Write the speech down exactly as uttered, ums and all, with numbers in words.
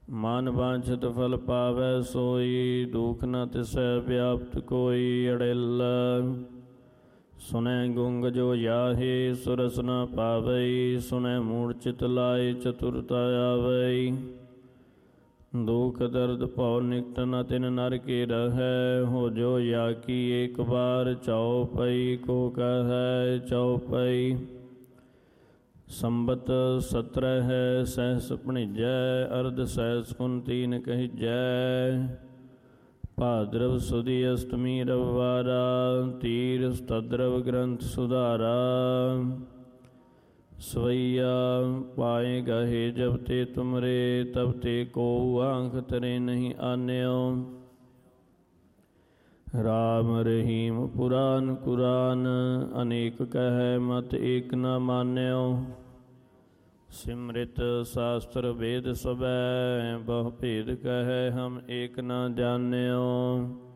ਮਨ ਵਾਂਛਿਤ ਫਲ ਪਾਵੈ ਸੋਈ, ਦੁਖ ਨ ਤਿਸੈ ਵਿਆਪਤ ਕੋਈ ਅੜਿਲ। ਸੁਨੈ ਗੁੰਗ ਜੋ ਯਾਹੇ, ਸੁਰਸ ਨ ਪਾਵਈ, ਸੁਨੈ ਮੂੜ ਚਿਤ ਲਾਏ, ਚਤੁਰਤਾ ਆਵਈ। ਦੁਖ ਦਰਦ ਭਉ ਨਿਕਟ ਨ ਤਿਨ ਨਰ ਕੇ ਰਹੈ, ਹੋ ਜੋ ਯਾ ਕੀ ਏਕ ਬਾਰ ਚਉ ਪਈ, ਕੋ ਕਹੈ ਚਉ ਪਈ। ਸੰਬਤ ਸਤਰਹਿ ਹੈ ਸਹਿਸ ਭਣੀਜੈ, ਅਰਧ ਸਹਿਸ ਕੁਨ ਤੀਨ ਕਹੀਜੈ। ਭਾਦਰਵ ਸੁਦੀ ਅਸ਼ਟਮੀ ਰਵਿਵਾਰਾ, ਤੀਰ ਸਤਦਰਵ ਗ੍ਰੰਥ ਸੁਧਾਰਾ। ਸਵਈਆ ਪਾਏ ਗਹੇ ਜਬ ਤੇ ਤੁਮਰੇ, ਤਬ ਤੇ ਕੋ ਆਂਖ ਤਰੇ ਨਹੀਂ ਆਨਿਓ। ਰਾਮ ਰਹੀਮ ਪੁਰਾਨ ਕੁਰਾਨ, ਅਨੇਕ ਕਹੈ ਮਤ ਏਕ ਨ ਮਾਨਿਓ। ਸਿਮ੍ਰਿਤ ਸ਼ਾਸਤਰ ਵੇਦ ਸਭੈ, ਬਹੁ ਭੇਦ ਕਹੈ ਹਮ ਏਕ ਨ ਜਾਣਿਓ।